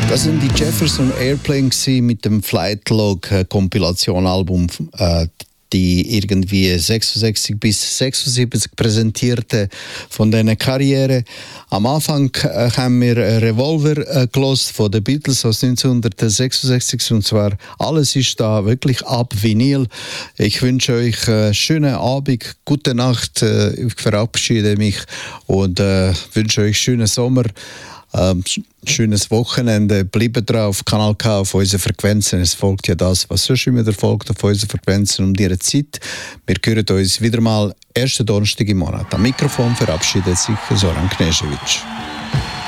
Das sind die Jefferson Airplane mit dem Flightlog Kompilationalbum, die irgendwie 66 bis 76 präsentierte von dieser Karriere. Am Anfang haben wir Revolver gelost von den Beatles aus 1966 und zwar alles ist da wirklich ab Vinyl. Ich wünsche euch einen schönen Abend, gute Nacht, ich verabschiede mich und wünsche euch schönen Sommer. Schönes Wochenende, bleibt drauf, Kanal K auf unseren Frequenzen. Es folgt ja das, was sonst immer folgt auf unseren Frequenzen um diese Zeit. Wir hören uns wieder mal ersten Donnerstag im Monat. Am Mikrofon verabschiedet sich Zoran Knežević.